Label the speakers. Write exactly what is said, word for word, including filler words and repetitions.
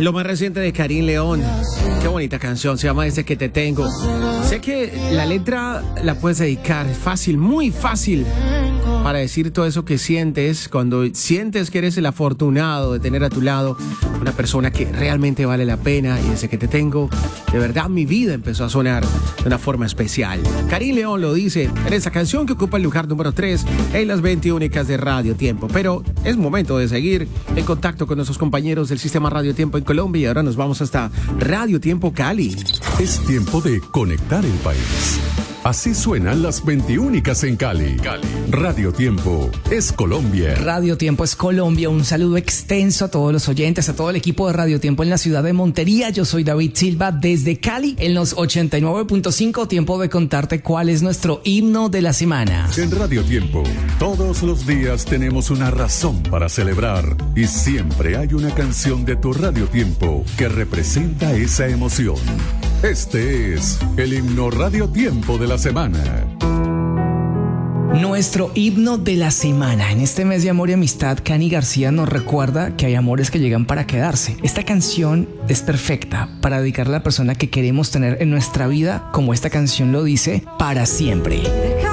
Speaker 1: Es lo más reciente de Karim León. Qué bonita canción, se llama Desde que te tengo. Sé que la letra la puedes dedicar fácil, muy fácil, para decir todo eso que sientes cuando sientes que eres el afortunado de tener a tu lado una persona que realmente vale la pena. Y desde que te tengo, de verdad mi vida empezó a sonar de una forma especial. Karim León lo dice en esa canción que ocupa el lugar número tres en las veinte únicas de Radio Tiempo. Pero es momento de seguir en contacto con nuestros compañeros del sistema Radio Tiempo en Colombia, y ahora nos vamos hasta Radio Tiempo Cali.
Speaker 2: Es tiempo de conectar el país. Así suenan las veintiúnicas en Cali. Cali. Radio Tiempo es Colombia.
Speaker 3: Radio Tiempo es Colombia. Un saludo extenso a todos los oyentes, a todo el equipo de Radio Tiempo en la ciudad de Montería. Yo soy David Silva desde Cali en los ochenta y nueve punto cinco. Tiempo de contarte cuál es nuestro himno de la semana.
Speaker 2: En Radio Tiempo, todos los días tenemos una razón para celebrar y siempre hay una canción de tu Radio Tiempo que representa esa emoción. Este es el himno Radio Tiempo de la semana.
Speaker 3: Nuestro himno de la semana. En este mes de amor y amistad, Cani García nos recuerda que hay amores que llegan para quedarse. Esta canción es perfecta para dedicarle a la persona que queremos tener en nuestra vida, como esta canción lo dice, para siempre.